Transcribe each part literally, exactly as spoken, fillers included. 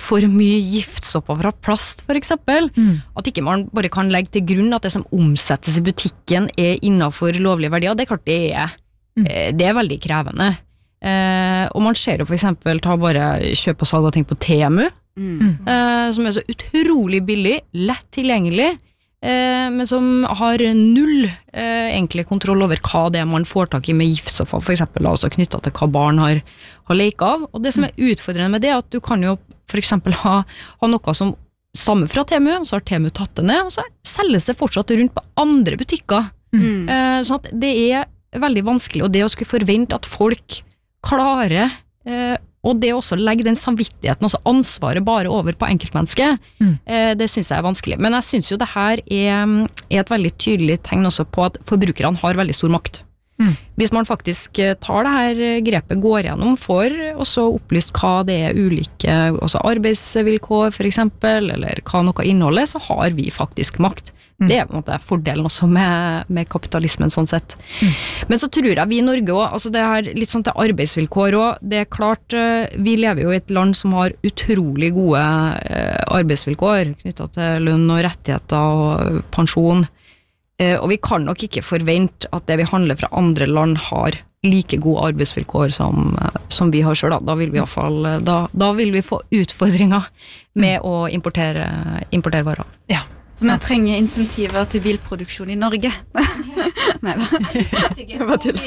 for mye giftstoffer fra plast, for eksempel. Mm. At ikke man bare kan legge til grunn at det som omsettes i butikken er innenfor lovlige verdier. Det er klart det er, mm. det er veldig krevende. Eh, og man ser jo for eksempel, ta bare kjøp og salg av ting på Temu, mm. eh, som er så utrolig billig, lett tilgjengelig, eh, men som har null eh, egentlig kontroll over hva det er man får tak i med giftstoffer, for eksempel også knyttet til hva barn har, har lekt av. Og det som er utfordrende med det, er at du kan jo for eksempel ha, ha noe som stammer fra Temu, og så har Temu tatt det ned, og så selges det fortsatt rundt på andre butikker. Mm. Eh, sånn at det er veldig vanskelig, og det å skulle forvente at folk klarer, eh, og det også legge den samvittigheten, også ansvaret bare over på enkeltmennesket, mm. eh, det synes jeg er vanskelig. Men jeg synes jo det her er, er et veldig tydelig tegn også på at forbrukerne har veldig stor makt. Mm. Hvis man faktisk tar det her grepet, går gjennom for og så opplyst hva det er ulike også arbeidsvilkår for eksempel, eller hva noe inneholder, så har vi faktisk makt. Mm. Det er på en måte fordelen også med, med kapitalismen sånn sett. Mm. Men så tror jeg vi i Norge også, altså det er litt sånn til arbeidsvilkår også, det er klart, vi lever jo i et land som har utrolig gode arbeidsvilkår knyttet til lønn og rettigheter og pensjon. Uh, og vi kan nok ikke forvente at det vi handler fra andre land har like gode arbeidsvilkår som, uh, som vi har selv. Da. Da, vil vi i hvert fall, uh, da, da vil vi få utfordringer med mm. å importere, importere varer. Ja. Så vi trenger insentiver til bilproduksjon i Norge. Nei da. Det var tull.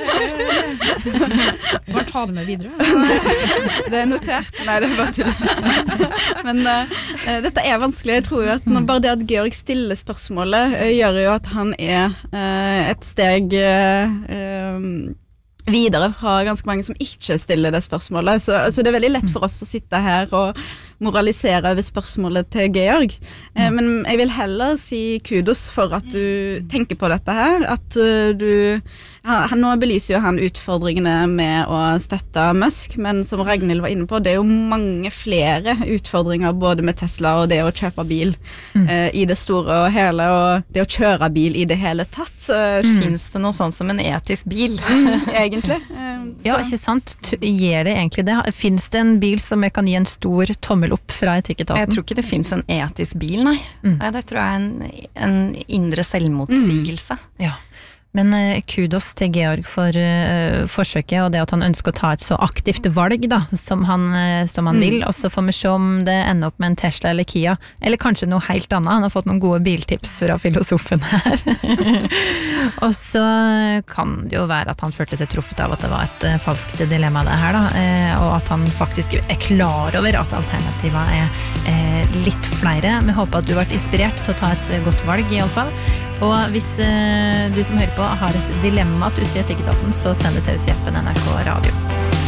Bare ta det med videre. Det er notert. Nei, det var tull. Men uh, dette er vanskelig. Jeg tror jo at når bare det at Georg stiller spørsmålet, uh, gjør jo at han er uh, et steg uh, um, videre fra ganske mange som ikke stiller det spørsmålet. Så, så det er veldig lett for oss å sitte her og moralisere over spørsmålet til Georg. Eh, men jeg vil heller si kudos for at du tenker på dette her, at uh, du han, nå belyser jo han utfordringene med å støtte Musk, men som Ragnhild var inne på, det er jo mange flere utfordringer både med Tesla og det å kjøpe bil mm. uh, i det store og hele, og det å kjøre bil i det hele tatt. Uh, mm. Finnes det noe sånn som en etisk bil? Mm, egentlig. Uh, ja, ikke sant? Gjør det egentlig det? Finnes det en bil som jeg kan gi en stor tommel opp fra etikketaten? Jeg tror ikke det finnes en etisk bil, nei. Mm. nei det tror jeg er en, en indre selvmotsigelse. Mm. Ja. Men uh, kudos til Georg for uh, forsøket, og det at han ønsker å ta et så aktivt valg da, som han, uh, som han mm. vil, og så får vi se om det ender opp med en Tesla eller Kia, eller kanskje noe helt annet. Han har fått noen gode biltips fra filosofen her. Og så kan det jo være at han følte seg truffet av at det var et uh, falskt dilemma det her, da, uh, og at han faktisk er klar over at alternativet er uh, litt flere. Vi håper at du har vært inspirert til å ta et uh, godt valg i alle fall. Og hvis uh, du som hører på har et dilemma til U C Etikketaten, så send det til U C-appen N R K Radio.